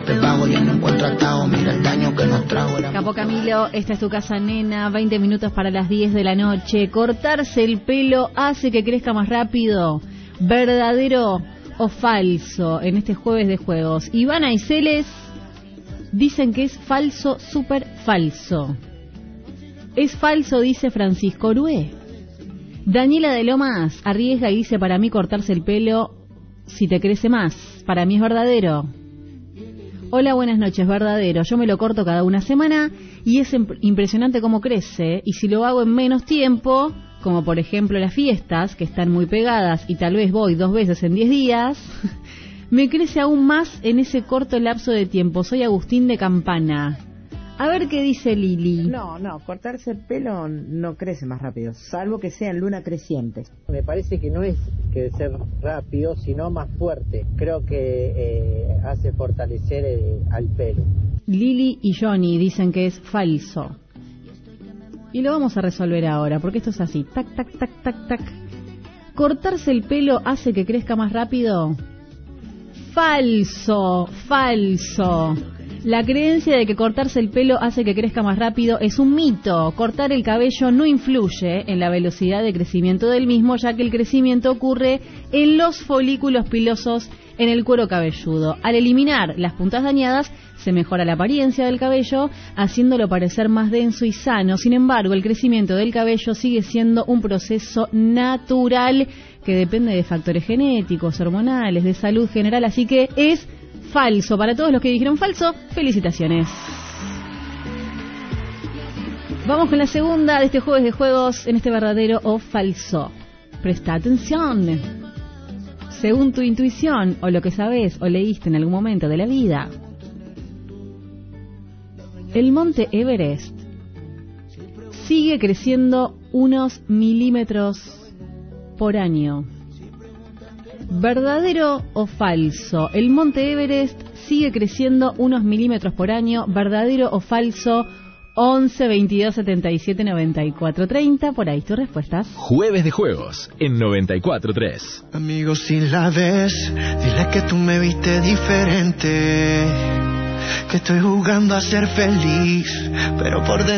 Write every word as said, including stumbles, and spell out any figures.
Te pago, ya no encuentro atado, mira el daño que nos trajo. Capo Camilo, esta es tu casa, nena. veinte minutos para las diez de la noche. ¿Cortarse el pelo hace que crezca más rápido? ¿Verdadero o falso? En este jueves de juegos, Ivana y Celes dicen que es falso, súper falso. Es falso, dice Francisco Orué. Daniela de Lomas arriesga y dice: para mí cortarse el pelo si te crece más. Para mí es verdadero. Hola, buenas noches, verdadero. Yo me lo corto cada una semana y es impresionante cómo crece. Y si lo hago en menos tiempo, como por ejemplo las fiestas, que están muy pegadas y tal vez voy dos veces en diez días, me crece aún más en ese corto lapso de tiempo. Soy Agustín de Campana. A ver qué dice Lili. No, no, cortarse el pelo no crece más rápido, salvo que sea en luna creciente. Me parece que no es que ser rápido, sino más fuerte. Creo que eh, hace fortalecer eh, al pelo. Lili y Johnny dicen que es falso. Y lo vamos a resolver ahora, porque esto es así. Tac, tac, tac, tac, tac. ¿Cortarse el pelo hace que crezca más rápido? Falso, falso. La creencia de que cortarse el pelo hace que crezca más rápido es un mito. Cortar el cabello no influye en la velocidad de crecimiento del mismo, ya que el crecimiento ocurre en los folículos pilosos en el cuero cabelludo. Al eliminar las puntas dañadas, se mejora la apariencia del cabello, haciéndolo parecer más denso y sano. Sin embargo, el crecimiento del cabello sigue siendo un proceso natural que depende de factores genéticos, hormonales, de salud general, así que es falso. Para todos los que dijeron falso, felicitaciones. Vamos con la segunda de este jueves de juegos en este verdadero o falso. Presta atención. Según tu intuición o lo que sabes o leíste en algún momento de la vida, el monte Everest sigue creciendo unos milímetros por año. ¿Verdadero o falso? El monte Everest sigue creciendo unos milímetros por año. ¿Verdadero o falso? once, veintidós, setenta y siete, noventa y cuatro, treinta. Por ahí tus respuestas. Jueves de juegos en noventa y cuatro tres. Amigo, si la ves, dile que tú me viste diferente, que estoy jugando a ser feliz, pero por dentro